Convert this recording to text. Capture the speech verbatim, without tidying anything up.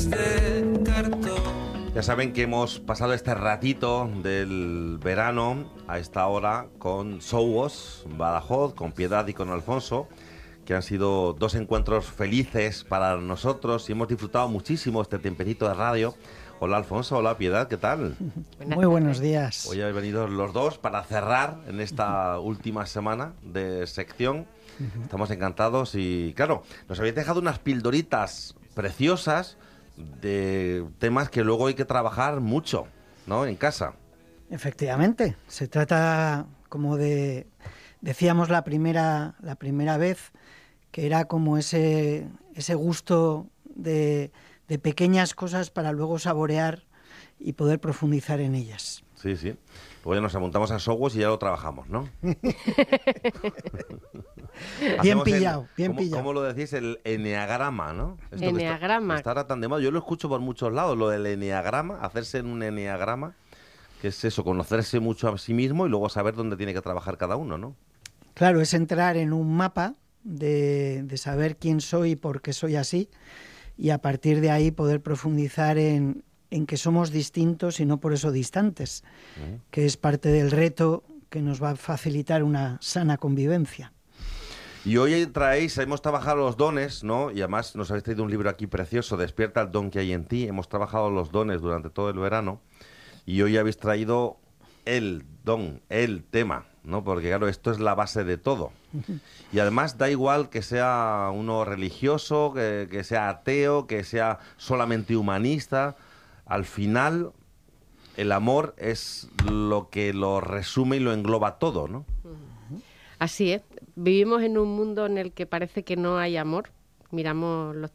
de cartón. Ya saben que hemos pasado este ratito del verano a esta hora con Sowos, Badajoz, con Piedad y con Alfonso, que han sido dos encuentros felices para nosotros y hemos disfrutado muchísimo este tiempecito de radio. Hola Alfonso, hola Piedad, ¿qué tal? Muy buenos días. Hoy habéis venido los dos para cerrar en esta última semana de sección. Estamos encantados y, claro, nos habéis dejado unas pildoritas preciosas de temas que luego hay que trabajar mucho, ¿no?, en casa. Efectivamente, se trata, como de decíamos la primera, la primera vez, que era como ese, ese gusto de, de pequeñas cosas para luego saborear y poder profundizar en ellas. Sí, sí. Luego ya nos apuntamos a Sowos y ya lo trabajamos, ¿no? Bien pillado, el, bien ¿cómo, pillado. ¿Cómo lo decís? El eneagrama, ¿no? Esto Eneagrama. Que está, está ahora tan de moda. Yo lo escucho por muchos lados, lo del eneagrama, hacerse en un eneagrama, que es eso, conocerse mucho a sí mismo y luego saber dónde tiene que trabajar cada uno, ¿no? Claro, es entrar en un mapa de, de saber quién soy y por qué soy así, y a partir de ahí poder profundizar en, en que somos distintos y no por eso distantes, uh-huh. que es parte del reto que nos va a facilitar una sana convivencia. Y hoy traéis, hemos trabajado los dones, ¿no? Y además nos habéis traído un libro aquí precioso, Despierta el don que hay en ti. Hemos trabajado los dones durante todo el verano y hoy habéis traído el don, el tema, ¿no? Porque claro, esto es la base de todo. Y además da igual que sea uno religioso, que, que sea ateo, que sea solamente humanista. Al final, el amor es lo que lo resume y lo engloba todo, ¿no? Así es. Vivimos en un mundo en el que parece que no hay amor. Miramos los